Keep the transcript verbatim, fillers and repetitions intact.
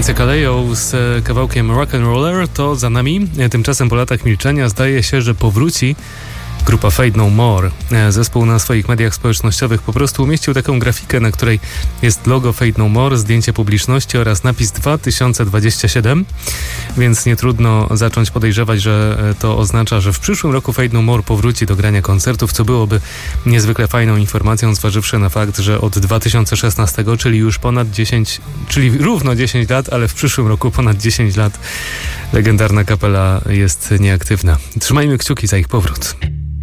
Formacja Kaleo z kawałkiem Rock'n'Roller to za nami. Tymczasem po latach milczenia zdaje się, że powróci grupa Fade No More. Zespół na swoich mediach społecznościowych po prostu umieścił taką grafikę, na której jest logo Fade No More, zdjęcie publiczności oraz napis dwa tysiące dwudziesty siódmy, więc nie trudno zacząć podejrzewać, że to oznacza, że w przyszłym roku Fade No More powróci do grania koncertów, co byłoby niezwykle fajną informacją, zważywszy na fakt, że od dwa tysiące szesnastego, czyli już ponad dziesięć, czyli równo dziesięć lat, ale w przyszłym roku ponad dziesięć lat legendarna kapela jest nieaktywna. Trzymajmy kciuki za ich powrót.